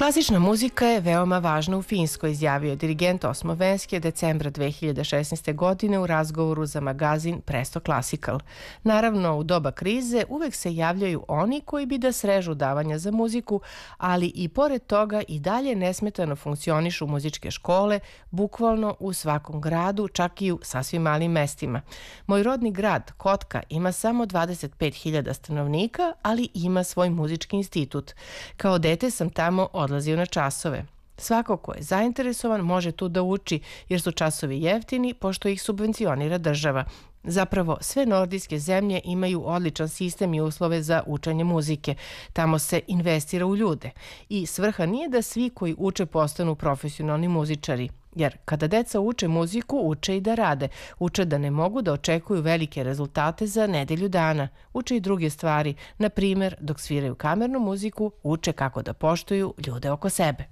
Klasična muzika je veoma važna u Finskoj, izjavio je dirigent Osmo Venske decembra 2016. godine u razgovoru za magazin Presto Classical. Naravno, u doba krize uvek se javljaju oni koji bi da srežu davanja za muziku, ali i pored toga i dalje nesmetano funkcionišu muzičke škole, bukvalno u svakom gradu, čak i u sasvim malim mestima. Moj rodni grad, Kotka, ima samo 25.000 stanovnika, ali ima svoj muzički institut. Kao dete sam tamo odlazio na časove. Svako ko je zainteresovan može tu da uči jer su časovi jeftini pošto ih subvencionira država. Zapravo, sve nordijske zemlje imaju odličan sistem i uslove za učenje muzike. Tamo se investira u ljude. I svrha nije da svi koji uče postanu profesionalni muzičari. Jer kada deca uče muziku, uče i da rade. Uče da ne mogu da očekuju velike rezultate za nedelju dana. Uče i druge stvari. Na primer, dok sviraju kamernu muziku, uče kako da poštuju ljude oko sebe.